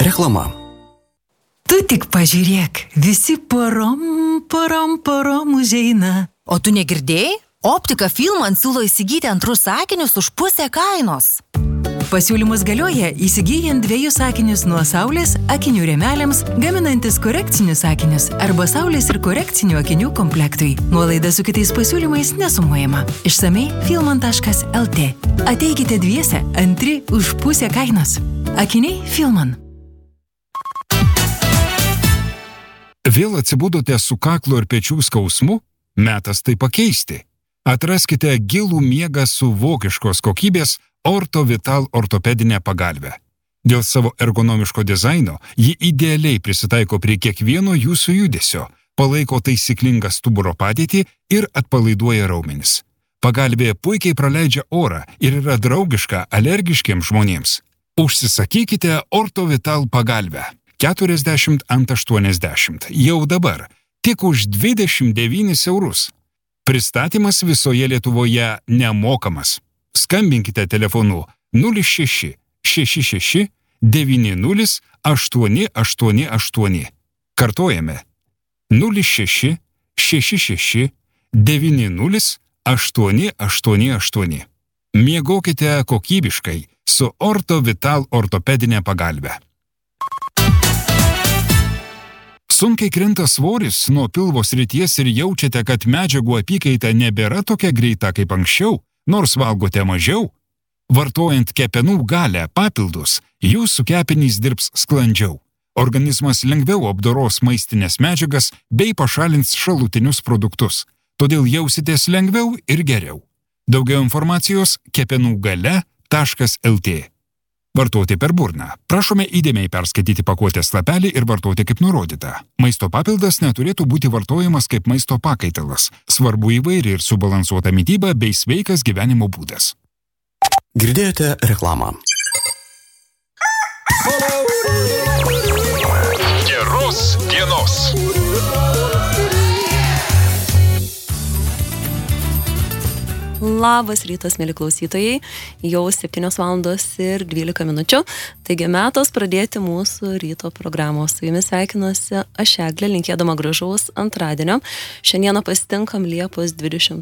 Reklama. Tu tik pažiūrėk, visi porom užeina. O tu negirdėjai? Optika Filman siūlo įsigyti antrus akinius už pusę kainos. Pasiūlymus galioja įsigyjant 2 akinius nuo saulės akinių rėmeliams, gaminantis korekcinius akinius arba saulės ir korekcinių akinių komplektui. Nuolaida su kitais pasiūlymais nesumuojama. Išsamei filman.lt. Ateikite dviese, antri už pusę kainos. Akiniai Filman. Vėl atsibudote su kaklo ir pečių skausmu? Metas tai pakeisti. Atraskite gilų miegą su vokiškos kokybės Ortovital ortopedinę pagalvę. Dėl savo ergonomiško dizaino ji idealiai prisitaiko prie kiekvieno jūsų judesio, palaiko taisyklingą stuburo padėtį ir atpalaiduoja raumenis. Pagalvė puikiai praleidžia orą ir yra draugiška alergiškiems žmonėms. Užsisakykite Ortovital pagalvę 40 ant 80 jau dabar, tik už 29 eurus. Pristatymas visoje Lietuvoje nemokamas. Skambinkite telefonu 06 66 90 888. Kartojame 06 66 90 888. Miegokite kokybiškai su Ortovital ortopedinė pagalvė. Sunkiai krenta svoris nuo pilvo srities ir jaučiate, kad medžiagų apykaita nebėra tokia greita kaip anksčiau, nors valgote mažiau? Vartojant kepenų galę papildus, jūsų kepenys dirbs sklandžiau. Organizmas lengviau apdoros maistinės medžiagas bei pašalins šalutinius produktus. Todėl jausitės lengviau ir geriau. Daugiau informacijos kepenugale.lt. Vartoti per burną. Prašome įdėmiai perskaityti pakuotės lapelį ir vartoti kaip nurodyta. Maisto papildas neturėtų būti vartojamas kaip maisto pakaitalas. Svarbu įvairi ir subalansuota mityba bei sveikas gyvenimo būdas. Girdėjote reklamą. Geros dienos. Labas rytas, mėly klausytojai, jau 7:12. Taigi metas pradėti mūsų ryto programos. Su jumis sveikinuosi aš Eglė, linkėdama gražaus antradienio. Šiandieną pasitinkam Liepos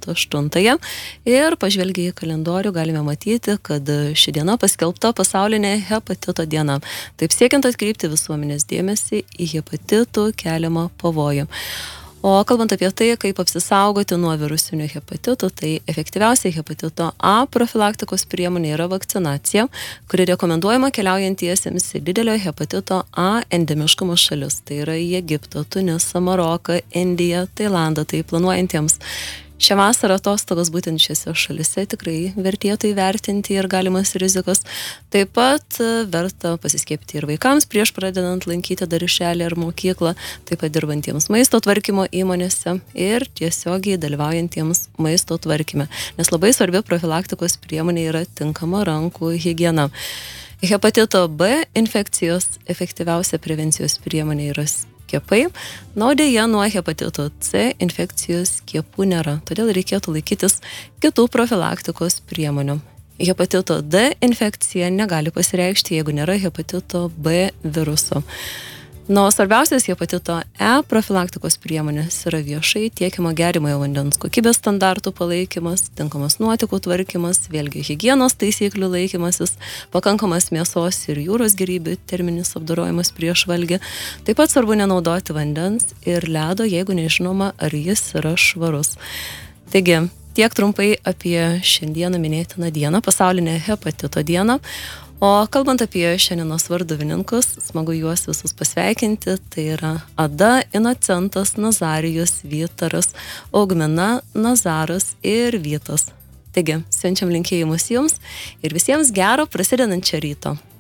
28 ir pažvelgę į kalendorių galime matyti, kad ši diena paskelbta pasaulinė hepatito diena. Taip siekiant atkreipti visuomenės dėmesį į hepatitų keliamą pavojų. O kalbant apie tai, kaip apsisaugoti nuo virusinių hepatitų, tai efektyviausia hepatito A profilaktikos priemonė yra vakcinacija, kuri rekomenduojama keliaujantiesiems į didelio hepatito A endemiškumo šalis. Tai yra į Egiptą, Tunisą, Maroką, Indiją, Tailandą, tai planuojantiems. Šią vasarą atostogos būtent šiose šalise tikrai vertėtų įvertinti ir galimas rizikas. Taip pat verta pasiskiepyti ir vaikams prieš pradedant lankyti darželį ar mokyklą, taip pat dirbantiems maisto tvarkymo įmonėse ir tiesiogiai dalyvaujantiems maisto tvarkyme, nes labai svarbi profilaktikos priemonė yra tinkama rankų higiena. Hepatito B infekcijos efektyviausia prevencijos priemonė yra skiepai, o deja nuo hepatito C infekcijos skiepų nėra, todėl reikėtų laikytis kitų profilaktikos priemonių. Hepatito D infekcija negali pasireikšti, jeigu nėra hepatito B viruso. O svarbiausias hepatito E profilaktikos priemonės yra viešai tiekiamo geriamojo vandens kokybės standartų palaikymas, tinkamas nuotekų tvarkymas, vėlgi higienos taisyklių laikymasis, pakankamas mėsos ir jūros gėrybių terminis apdorojimas prieš valgį. Taip pat svarbu nenaudoti vandens ir ledo, jeigu nežinoma, ar jis yra švarus. Taigi, tiek trumpai apie šiandieną minėtiną dieną, pasaulinę hepatito dieną. O kalbant apie šiandienos varduvininkus, smagu juos visus pasveikinti, tai yra Ada, Inocentas, Nazarijus, Vytaras, Augmina, Nazaras ir Vytas. Taigi, siunčiam linkėjimus jums ir visiems gero prasidedančio ryto.